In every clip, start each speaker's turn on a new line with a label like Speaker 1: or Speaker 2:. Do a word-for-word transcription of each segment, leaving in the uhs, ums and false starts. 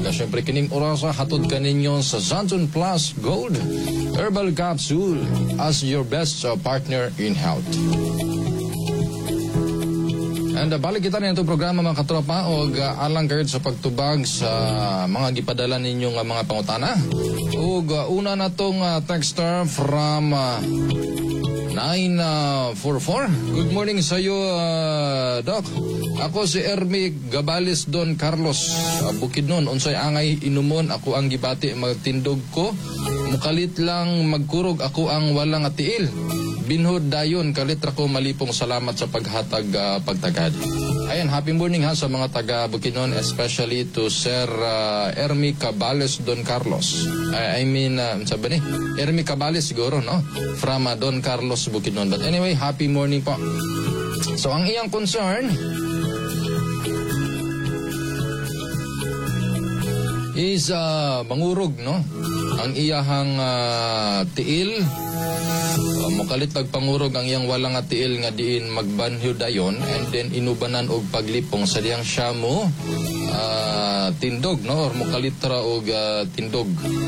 Speaker 1: Kaya syempre kining orasa hatod kaninyo sa Santon Plus Gold Herbal Capsule as your best uh, partner in health. And uh, balik kita na itong programa mga katropa o uh, alang kayo sa pagtubag sa mga gipadala ninyong uh, mga pangutana. O uh, una na itong uh, texter from uh, nine four four. Good morning sa iyo, uh, Doc. Ako si Ermi Gabales Don Carlos. Uh, Bukidnon, unsay angay inumon ako ang gibati magtindog ko. Mukalit lang magkurog ako ang walang atiil. Binhod dayon kalitra ko malipong salamat sa paghatag uh, pagtagad. Ayan, happy morning ha sa mga taga Bukidnon, especially to Sir uh, Ermi Cabales Don Carlos. I, I mean, uh, sabi ni, Ermi Cabales siguro, no? From uh, Don Carlos Bukidnon. But anyway, happy morning po. So, ang iyang concern is uh, mangurog, no? Ang iyahang uh, tiil, uh, mukalit pangurog ang iyang walang atiil nga diin magbanhyo dayon, and then inubanan og paglipong sa diyang siya mo uh, tindog, no? Or mukalitra og uh, tindog.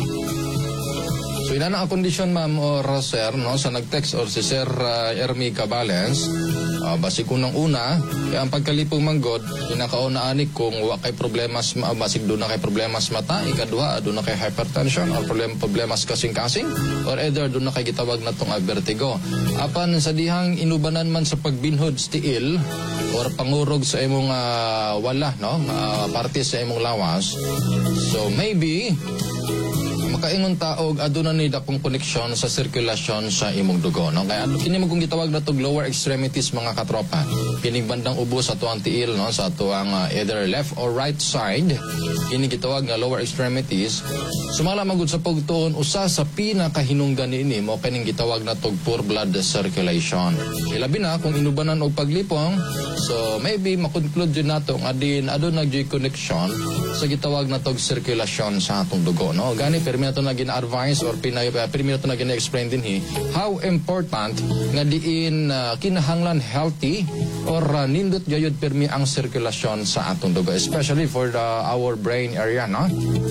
Speaker 1: So inana ang kondisyon ma'am or sir, no, sa nag-text or si Sir uh, Ermi Cabales, uh, basig unang una, kaya ang pagkalipong manggod, pinakauna-anik kung wa kay problemas, uh, basig doon na kay problemas mata, ikaduha, doon na kay hypertension, or problem, problemas kasing-kasing, or either doon na kay gitawag na tong vertigo. Apan sa dihang inubanan man sa pagbinhod stiil, or pangurog sa imong uh, wala, no, uh, parte sa imong lawas, so maybe, makaingon taog aduna ni dakong koneksyon sa sirkulasyon sa imong dugo, no? Kaya kini mo kung gitawag na tog lower extremities mga katropa, kining bandang ubo sa tuang tiil, no, sa tuang uh, either left or right side, kini gitawag nga lower extremities. Sumala magud sa pagtuon usa sa pinakahinungdan niini mo kining gitawag na tog poor blood circulation. Ilabi na kung inubanan og paglipong, so maybe makonclude din nato nga din aduna gyud connection sa gitawag na tog sirkulasyon sa atong dugo, no? Gani permi nato na gina-advise or pinay permi nato na gina-explain din hi how important nga diin uh, kinahanglan healthy or uh, nindot gayud permi ang sirkulasyon sa atong dugo, especially for the, our brain area, no?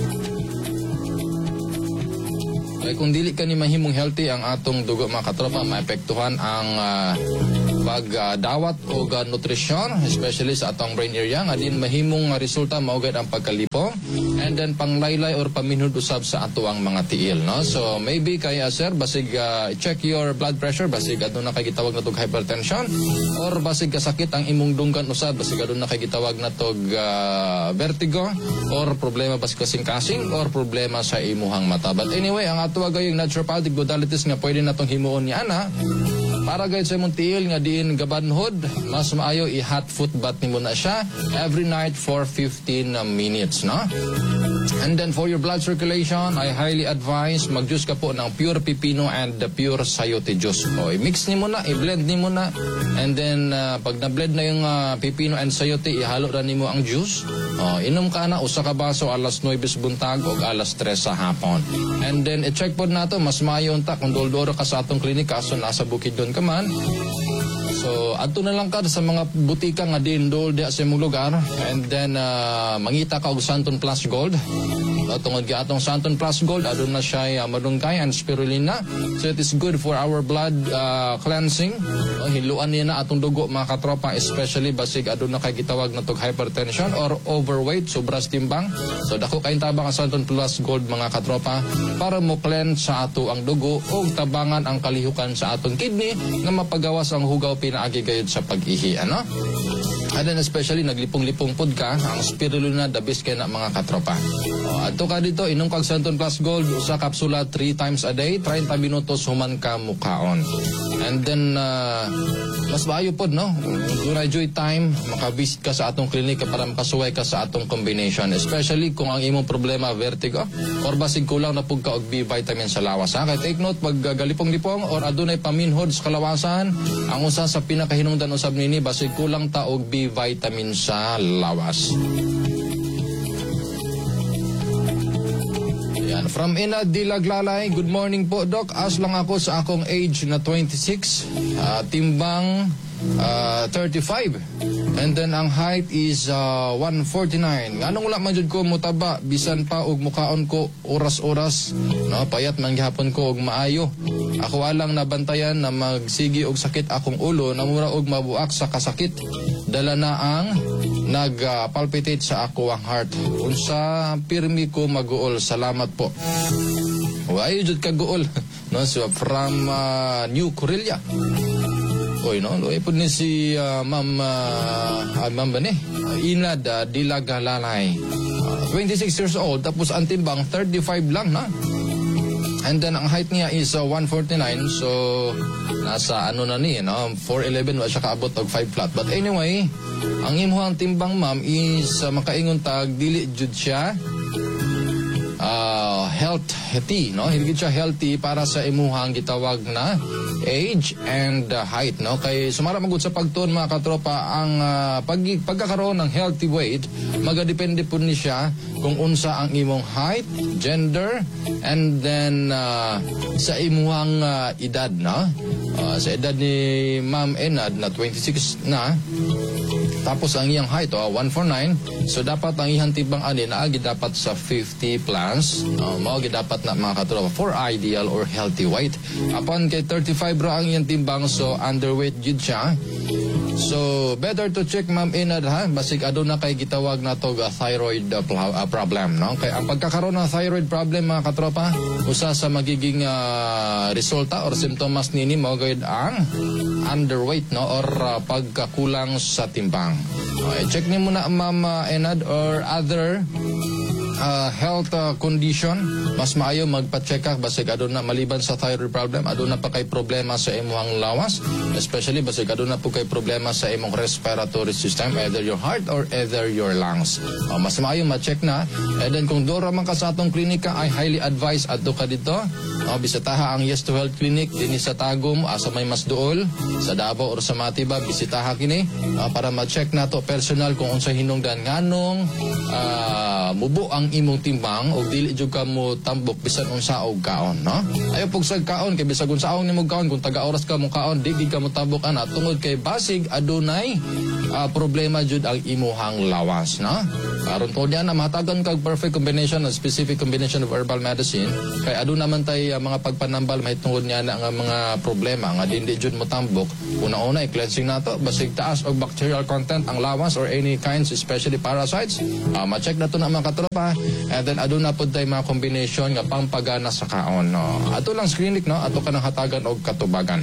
Speaker 1: Ay kung dili ka ni mahimong healthy ang atong dugo mga katropa, maepektuhan ang uh, pagdawat uh, o uh, nutrisyon, especially sa atong brain area, nga din mahimong uh, resulta maugad ang pagkalipo, and then panglaylay or paminhod usab sa atuang mga tiil, no? So maybe kaya sir, basig uh, check your blood pressure, basig aduna kay gitawag na tog hypertension, or basig kasakit ang imong dunggan usab, basig aduna kay gitawag na tog uh, vertigo, or problema basig kasing-kasing, or problema sa imuhang mata. But anyway, ang atuwa gayong naturopathic modalities nga pwede natong himuon ni ana para gayud sa imong tiil nga diin gabanhod, mas maayo i-hot foot bath nimo na siya every night for fifteen minutes, no? And then for your blood circulation, I highly advise mag-juice ka po ng pure pipino and the pure sayote juice. O, i-mix nimo na, i-blend nimo na, and then uh, pag na-blend na yung uh, pipino and sayote, ihalo ra nimo ang juice. O, inom ka na usa ka baso alas nuwebes buntag o alas tres sa hapon. And then i-check po nato, mas maayo unta kung doldoro ka sa atong klinika, so nasa Bukidnon ka man. So, adto na lang ka sa mga butika nga din dol di sa imong lugar, and then uh, mangita ka og Santon Plus Gold. Uh, tungod gi atong Santon Plus Gold, adun na siya uh, madungkay and spirulina. So it is good for our blood uh, cleansing. Uh, hiluan niya na atong dugo mga katropa, especially basig adun na kay gitawag na tog hypertension or overweight, sobras timbang. So dako kay tabang ang Santon Plus Gold mga katropa para mo cleanse sa ato ang dugo o tabangan ang kalihukan sa atong kidney nga mapagawas ang hugaw pinaagi gayud sa pag-ihi, ano? And then especially naglipong-lipong pod ka, ang spirulina the best kay na mga katropa. O, adto ka dito, inom kag Santon Plus Gold, usa kapsula three times a day, thirty minutos human ka mukaon. And then uh, mas maayo pod, no? Duray joy time, makabisit ka sa atong klinika para makasuway ka sa atong combination, especially kung ang imong problema vertigo or basig kulang na pug ka og B vitamin sa lawas, ha? Kay take note, pag uh, galipong-lipong or adunay paminhod sa kalawasan, ang usa sa pinakahinungdan usab nini basig kulang ta og B vitamin sa lawas. Yan. From Ina Dilaglalay, good morning po, Doc. As lang ako sa akong age na twenty-six, uh, timbang uh, thirty-five. And then ang height is uh, one forty-nine. Anong wala man jud ko mutaba bisan pa og mukaon ko oras-oras, no, payat man gihapon ko og maayo. Ako alang nabantayan na magsigi og sakit akong ulo, namura og mabuak sa kasakit. Dala na ang nag-palpitate uh, sa ako ang heart. Unsa pirmi ko mag-uol. Salamat po. Why jud ka guol? No, so from uh, New Corelia. Oy no, loy pud ni si uh, Ma'am uh, uh, Ma'am bani Inad uh, Dilagalalay. Uh, twenty-six years old tapos ang timbang thirty-five lang na. And then ang height niya is uh, one forty-nine, so nasa ano na ni, no, four eleven wa siya kaabot og five flat. But anyway, ang imong timbang ma'am is uh, makaingon tag dili jud siya uh, healthy, no? Hindi siya healthy para sa imuhang gitawag na age and uh, height, no? Kay sumara magud sa pagtuon mga katropa ang uh, pag pagkakaroon ng healthy weight, magadepende po ni siya kung unsa ang imong height, gender, and then uh, sa imuhang uh, edad, no? Uh, sa edad ni Ma'am Enad na twenty-six na, tapos ang iyang height, oh, one forty-nine, so dapat ang iyang timbang ani naagi dapat sa fifty plus, uh, mao gi dapat na mga katropa for ideal or healthy weight. Upon kay thirty-five ra ang iyang timbang, so underweight jud siya. So better to check Ma'am Enad, ha, basig aduna kay gitawag na to uh, thyroid uh, uh, problem, no? Kay ang pagkakaroon ng thyroid problem mga katropa, usa sa magiging uh, resulta or simptomas nini mao gayud ang underweight, no, or uh, pagkakulang sa timbang. Okay, check niyo muna Ma'am uh, Enad or other uh, health uh, condition. Mas maayo magpa-check up basig aduna maliban sa thyroid problem, aduna pa kay problema sa imong lawas, especially basig aduna po kay problema sa imong respiratory system, either your heart or either your lungs. Uh, mas maayo ma-check na. And then kung dora man ka sa atong klinika, I highly advise adto ka dito. Uh, bisitaha ang Yes to Health Clinic dinhi sa Tagum, uh, sa may Masduol, sa Davao or sa Matiba, bisitaha kini uh, para ma-check nato personal kung unsa hinungdan nganong uh, mubo ang imong timbang o dili jud ka mo tambok bisan unsa og kaon, no? Ayo pug sa kaon kay bisag unsaon nimo kaon, kung taga oras ka mo kaon di gid ka mo tambok ana tungod kay basig adunay uh, problema jud ang imuhang lawas, no? Karon to diyan na mahatagan kag perfect combination and specific combination of herbal medicine kay aduna man tay uh, mga pagpanambal mahitungod niya na nga mga problema nga dindi jud mo tambok. Una-una i-cleansing nato basig taas og bacterial content ang lawas or any kinds, especially parasites. Uh, ma-check nato na mga katropa, and then aduna pud tay mga combination nga pampagana sa kaon, no? Ato lang sa clinic, no? Ato ka ng hatagan og katubagan.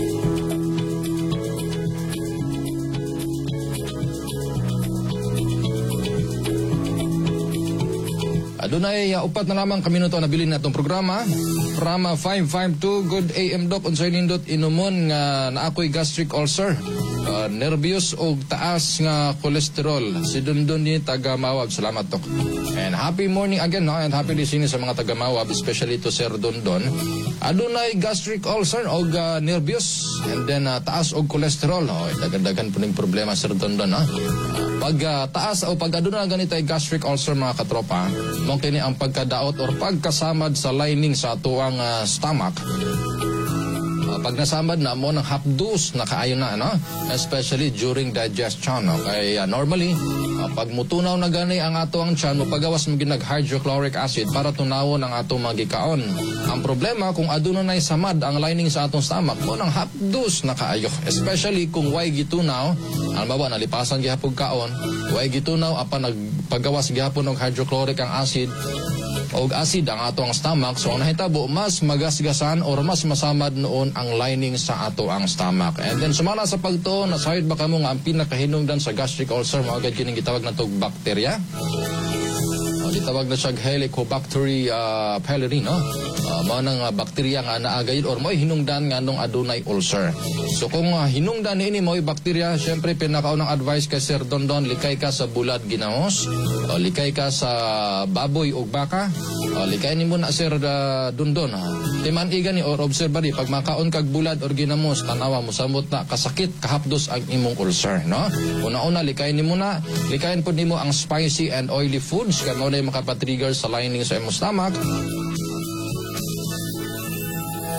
Speaker 1: Adunay uh, upat na lamang kaminuto na bilin natong programa. From uh, five five two good A M dop unsay nindot inumon nga na ako'y gastric ulcer, uh, nervyos og taas nga kolesterol. Si Dundon ni taga Mawab. Salamat tok. And happy morning again, no? And happy listening sa mga taga Mawab, especially to Sir Dundon. Adunay gastric ulcer og uh, nervyos and then uh, taas og kolesterol. Oh, dagan-dagan po ning problema Sir Dundon, no? Pag uh, taas o pag aduna ganito ay gastric ulcer mga katropa, mong kini ang pagkadaot or pagkasamad sa lining sa atuang uh, stomach. Uh, pag nasamad na mo ng hapdus na kaayo na, no? Especially during digestion, no? Kaya uh, normally uh, pag mutunaw na gani ang ato ang tiyan, mapagawas mo ginag hydrochloric acid para tunawon ang ato magikaon. Ang problema kung aduna nay samad ang lining sa atong stomach, mo ng hapdus na kaayo, especially kung way gitunaw, halimbawa nalipasan gihapon kaon, way gitunaw apan nagpagawas gihapon og hydrochloric ang acid o acid ang ato ang stomach, so nahitabo mas magasgasan or mas masamad noon ang lining sa ato ang stomach. And then sumala sa pagtuo, nasayod ba kamo nga ang pinakahinungdan sa gastric ulcer, mga agad kining gitawag na tog bacteria. Uh, gitawag na siya Helicobacter uh, pylori, no? Uh, mga nang uh, bakterya nga naagayid or mo'y hinungdan nga nung adunay ulcer. So kung uh, hinungdan ni ini mo'y bakterya, syempre pinakaunang advice kay Sir Dondon, likay ka sa bulad ginahos, uh, likay ka sa baboy o baka, uh, likay ni mo na Sir uh, Dondon. Uh, Timan iga ni or observe di, pag makaon kag bulad or ginamos, tanawa mo samot na kasakit, kahapdos ang imong ulcer, no? Una-una, likay ni mo na, likayin po ni mo ang spicy and oily foods, kano na yung makapatrigger sa lining sa imong stomach.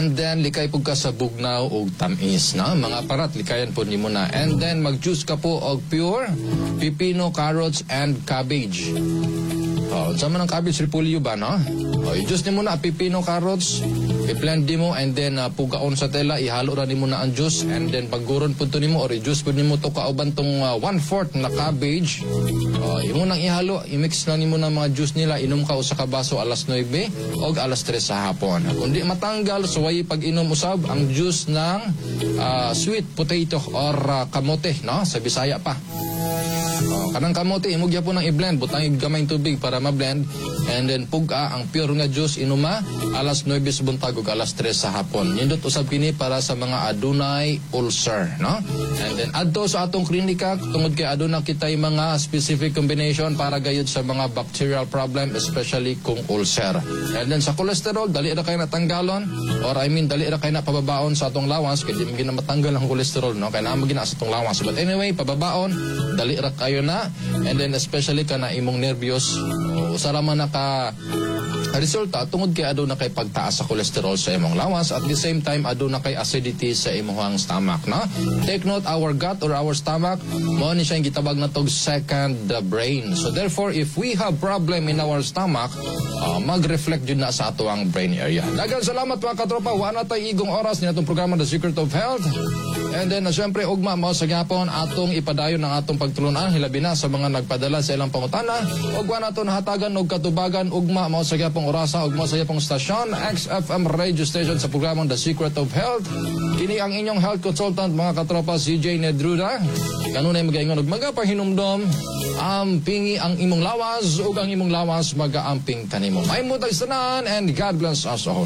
Speaker 1: And then likay pug ka sa bugnaw ug tamis, no? Mga parat likayan po nimo na. And then mag-juice ka po og pure pipino, carrots and cabbage. Oh, sama ng cabbage repolyo ba, no? Oh, i-juice nimo na pipino, carrots, i-blend nimo and then uh, pugaon sa tela, ihalo ra nimo na ang juice and then pagguron pud nimo or i-juice pud nimo to kauban tong uh, one-fourth na cabbage. Oh, imo nang ihalo, i-mix na nimo na mga juice nila, inom ka usa ka baso alas nuwebe og alas tres sa hapon. Kung di matanggal suway pag-inom usab ang juice ng uh, sweet potato or uh, kamote, no? Sa Bisaya pa. Oh, kanang kamote imo gyapon nang i-blend, butang gamay tubig para ma-blend and then puga ang pure nga juice inuma alas nuwebe sa buntag ug alas tres sa hapon. Nindot usab kini para sa mga adunay ulcer, no? And then adto sa atong klinika tungod kay aduna kitay mga specific combination para gayud sa mga bacterial problem especially kung ulcer. And then sa cholesterol dali ra kay natanggalon or I mean dali ra kay na pababaon sa atong lawas kay di man gina matanggal ang cholesterol, no? Kay naa magina sa atong lawas. But anyway, pababaon dali ra kayo na and then especially kana imong nervyos usara man naka resulta tungod kay aduna kay pagtaas sa cholesterol sa imong lawas at the same time aduna kay acidity sa imong stomach, no? Take note, our gut or our stomach mo ni siya gitabag natog second brain. So therefore if we have problem in our stomach uh, mag-reflect jud na sa ato ang brain area. Daghang salamat mga katropa, wala tay igong oras ni atong programa The Secret of Health. And then uh, syempre ugma mao sa gyapon atong ipadayon ang atong pagtulunan hilabi na sa mga nagpadala sa ilang pangutana ug wa nato nahatagan og katubagan ugma mao sa gyapong orasa ug mao sa gyapong stasyon X F M radio station sa programang The Secret of Health. Kini ang inyong health consultant mga katropa C J Nedruda. Kanunay magaingon og magapahinumdom ampingi ang imong lawas ug ang imong lawas magaamping kanimo. May mutay tanan and God bless us all.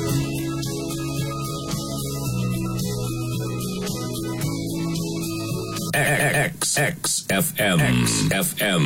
Speaker 2: X X F M X F M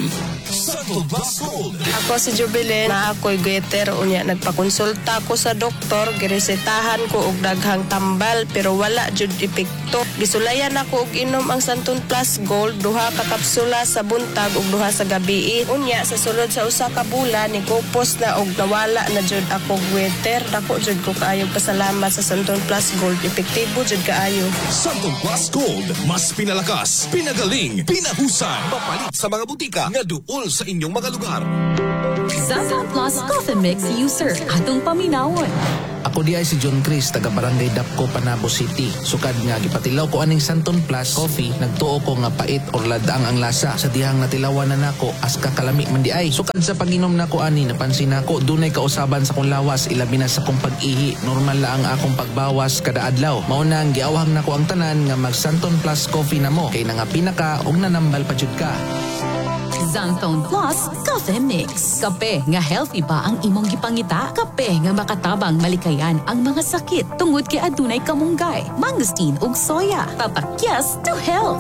Speaker 2: Santo Gold.
Speaker 3: Ako si Jubilin, na ako'y goiter unya nagpakonsulta ko sa doktor, giresetahan ko og daghang tambal pero wala jud epekto. Gisulayan ako og inom ang Santon Plus Gold duha ka kapsula sa buntag ug duha sa gabi. Unya sa sulod sa usa ka bulan ni kupos na og nawala na jud ako goiter. Dako jud ko kaayo pasalamat sa Santon Plus Gold, epektibo jud kaayo.
Speaker 2: Santon Plus Gold, mas pinalakas, pinagaling, pinahusan, mapalit sa mga butika nga duol sa inyong mga lugar.
Speaker 4: Santon Plus Coffee Mix User, atong paminawon.
Speaker 5: Ako di ay si John Chris, taga Barangay Dapco, Panabo City. Sukad nga gipatilaw ko aning Santon Plus Coffee, nagtuo ko nga pait or ladaang ang lasa. Sa dihang natilawan na nako, as kakalami man di ay. Sukad sa pag-inom nako ani, napansin nako dunay kausaban sa kong lawas, ilabi na sa kong pag-ihi. Normal la ang akong pagbawas kada adlaw. Mao na ang giawhang nako ang tanan nga mag Santon Plus Coffee na mo, kay nangapina ka og nanambal pa jud ka.
Speaker 4: Santon Plus Coffee Mix. Kape nga healthy ba ang imong gipangita? Kape nga makatabang malikayan ang mga sakit tungod kay adunay kamunggay, mangosteen ug soya. Papakyas to health.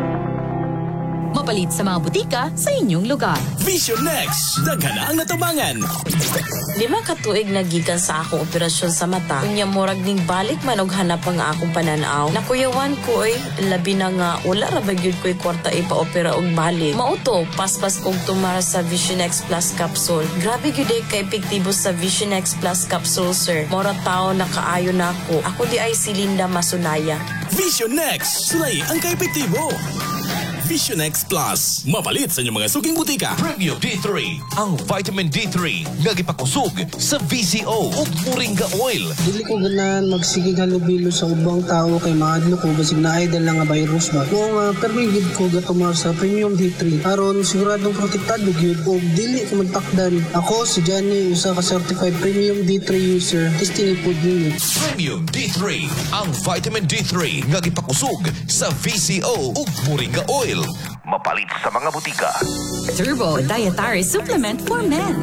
Speaker 4: Mapalit sa mga butika sa inyong lugar.
Speaker 2: Vision Next, daghan ang natabangan.
Speaker 6: Lima ka tuig nagikan sa akong operasyon sa mata. Unya murag ning balik man og hanap ang akong pananaw. Nakuyawan ko ay labi na nga wala ra ba gyud ko'y kwarta ipa-opera og balik. Mauto paspas kog tumara sa Vision X Plus Capsule. Grabe gyud kay epektibo sa Vision X Plus Capsule, sir. Mora tao nakaayo na ako. Ako di ay si Linda Masunaya.
Speaker 2: Vision Next, sulay ang kaepektibo. Vision X Plus, mapalit sa inyong mga suking butika. Premium D three, ang vitamin D three nga gipakusog sa V C O ug moringa oil.
Speaker 7: Dili ko ganahan magsigig halubilo sa ubang tao kay maadlo ko basig na idol lang nga virus ba. Kung uh, permigid ko gatumar sa Premium D three aron siguradong protektado gyud og dili ko magtakdan. Ako si Johnny, usa ka certified Premium D three user. Testing pod ninyo.
Speaker 2: Premium D three, ang vitamin D three nga gipakusog sa V C O ug moringa oil. Mapalit sa mga butika.
Speaker 4: Turbo Dietary Supplement for Men.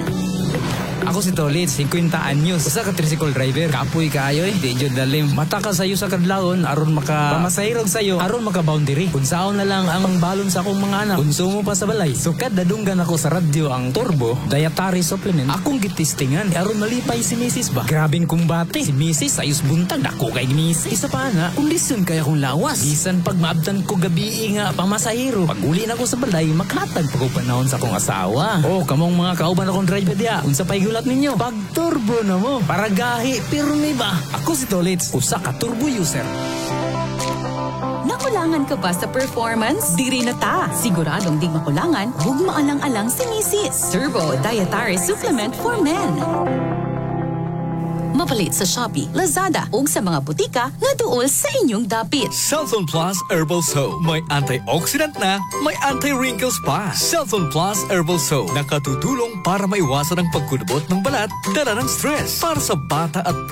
Speaker 8: Ako si Tolit, fifty anyos. Usa ka tricycle driver. Kapoy kaayo eh. Di jud dalim. Mata ka sayo sa kadlawon aron maka pamasahirog sayo aron maka boundary. Kung saon na lang ang balon sa akong mga anak. Konsumo pa sa balay. So kada dunggan ako sa radyo ang Turbo Dietary Supplement. Akong gitistingan aron malipay si Missus ba. Grabing kumbate. Si Missus ayos buntag dako kay Missus. Isa pa na, kondisyon kaya kong lawas. Bisan pag maabtan ko gabi nga pamasahiro. Pag uli na ko sa balay, makatag pag panahon sa akong asawa. Oh, kamong mga kauban akong driver dia. Unsa pay ginulat ninyo. Pag turbo na mo. Para gahi, pirmi ba? Ako si Tolits, usa ka turbo user.
Speaker 4: Nakulangan ka ba sa performance? Diri na ta. Siguradong di makulangan, huwag maalang-alang si Misis Turbo Dietary Supplement for Men. Mapalit sa Shopee, Lazada ug sa mga butika nga duol sa inyong dapit.
Speaker 9: Cellphone Plus Herbal Soap. May antioxidant na, may anti-wrinkles pa. Cellphone Plus Herbal Soap. Nakatutulong para maiwasan ang pagkulubot ng balat, dala ng stress. Para sa bata at